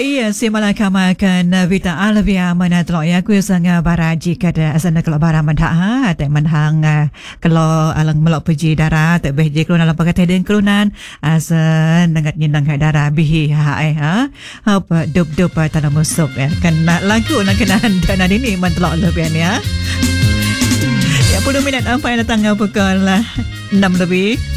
Iya, si malaka makan vita alvia mana telok ya ku sanga baraji kada asana kalau bara mandah te manhang kalau alang melok peji darah te behje keluna dalam pakai den kelunan asan dengat nyindang darah bihi ha apa dub tanam musup ya kan lagu nak kena dana ini man telok lebian ya. Ya 10 minit apa yang datang pukul 6 lebih.